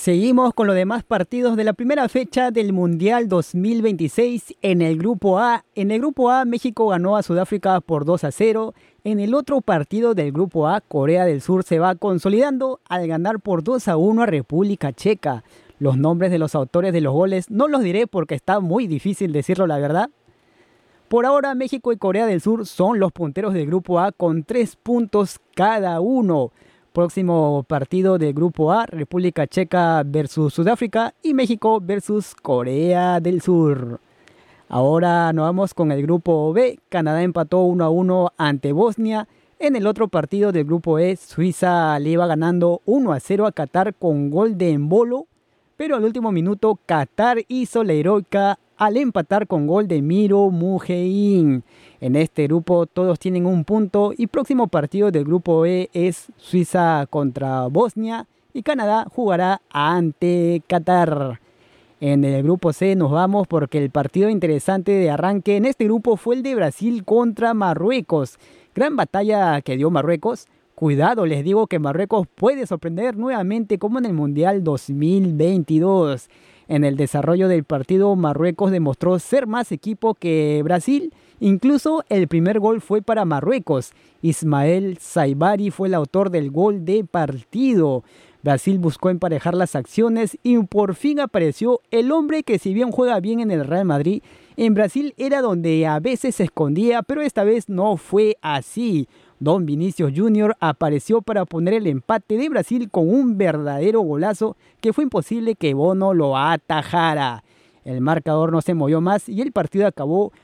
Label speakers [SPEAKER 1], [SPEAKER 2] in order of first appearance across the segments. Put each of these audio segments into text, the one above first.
[SPEAKER 1] Seguimos con los demás partidos de la primera fecha del Mundial 2026 en el Grupo A. En el Grupo A, México ganó a Sudáfrica por 2-0. En el otro partido del Grupo A, Corea del Sur se va consolidando al ganar por 2-1 a República Checa. Los nombres de los autores de los goles no los diré porque está muy difícil decirlo, la verdad. Por ahora, México y Corea del Sur son los punteros del Grupo A con 3 puntos cada uno. Próximo partido del Grupo A, República Checa versus Sudáfrica y México versus Corea del Sur. Ahora nos vamos con el Grupo B. Canadá empató 1-1 ante Bosnia. En el otro partido del Grupo E, Suiza le iba ganando 1-0 a Qatar con gol de Embolo. Pero al último minuto, Qatar hizo la heroica al empatar con gol de Miro Muhein. En este grupo todos tienen un punto y próximo partido del Grupo E es Suiza contra Bosnia y Canadá jugará ante Qatar. En el Grupo C nos vamos porque el partido interesante de arranque en este grupo fue el de Brasil contra Marruecos. Gran batalla que dio Marruecos. Cuidado, les digo que Marruecos puede sorprender nuevamente como en el Mundial 2022. En el desarrollo del partido, Marruecos demostró ser más equipo que Brasil. Incluso el primer gol fue para Marruecos. Ismael Saibari fue el autor del gol de partido. Brasil buscó emparejar las acciones y por fin apareció el hombre que, si bien juega bien en el Real Madrid, en Brasil era donde a veces se escondía, pero esta vez no fue así. Don Vinicius Jr. apareció para poner el empate de Brasil con un verdadero golazo que fue imposible que Bono lo atajara. El marcador no se movió más y el partido acabó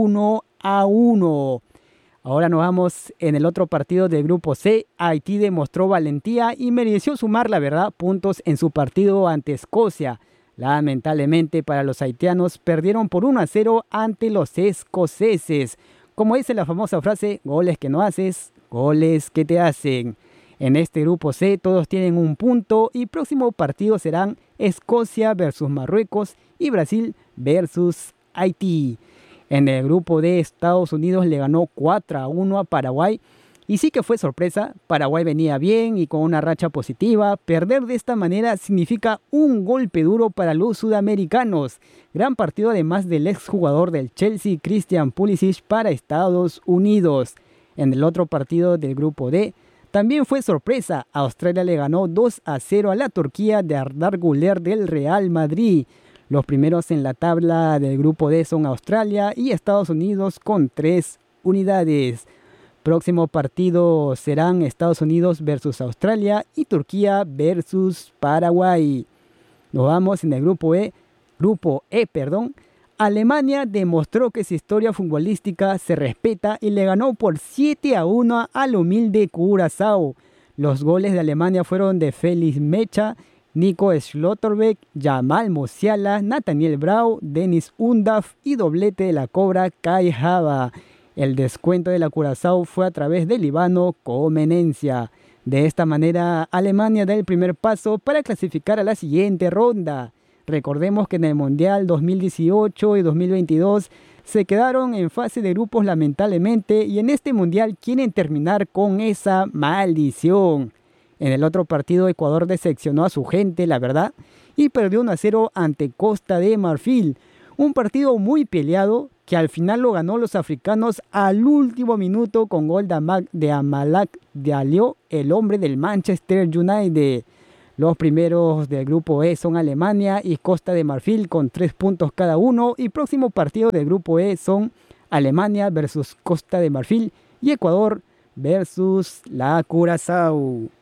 [SPEAKER 1] 1-1. Ahora nos vamos en el otro partido del Grupo C. Haití demostró valentía y mereció sumar, la verdad, puntos en su partido ante Escocia. Lamentablemente para los haitianos perdieron por 1-0 ante los escoceses. Como dice la famosa frase, goles que no haces, goles que te hacen. En este Grupo C todos tienen un punto y próximo partido serán Escocia versus Marruecos y Brasil versus Haití. En el Grupo D, Estados Unidos le ganó 4-1 a Paraguay. Y sí que fue sorpresa, Paraguay venía bien y con una racha positiva. Perder de esta manera significa un golpe duro para los sudamericanos. Gran partido además del exjugador del Chelsea, Christian Pulisic, para Estados Unidos. En el otro partido del Grupo D, también fue sorpresa. Australia le ganó 2-0 a la Turquía de Arda Güler del Real Madrid. Los primeros en la tabla del Grupo D son Australia y Estados Unidos con 3 unidades. Próximo partido serán Estados Unidos versus Australia y Turquía versus Paraguay. Nos vamos en el Grupo E. Alemania demostró que su historia futbolística se respeta y le ganó por 7-1 al humilde Curazao. Los goles de Alemania fueron de Felix Mecha, Nico Schlotterbeck, Jamal Musiala, Nathaniel Brau, Dennis Undav y doblete de la Cobra Kai Havertz. El descuento de la Curazao fue a través del Líbano Comenencia. De esta manera, Alemania da el primer paso para clasificar a la siguiente ronda. Recordemos que en el Mundial 2018 y 2022 se quedaron en fase de grupos lamentablemente y en este Mundial quieren terminar con esa maldición. En el otro partido, Ecuador decepcionó a su gente, la verdad, y perdió 1-0 ante Costa de Marfil. Un partido muy peleado que al final lo ganó los africanos al último minuto con gol de Amalak Diallo, el hombre del Manchester United. Los primeros del Grupo E son Alemania y Costa de Marfil con 3 puntos cada uno. Y próximo partido del Grupo E son Alemania versus Costa de Marfil y Ecuador versus la Curazao.